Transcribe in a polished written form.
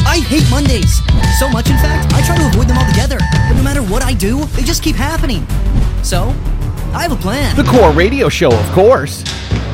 I hate Mondays. So much, in fact, I try to avoid them altogether. But no matter what I do, they just keep happening. So, I have a plan. The Core Radio Show, of course.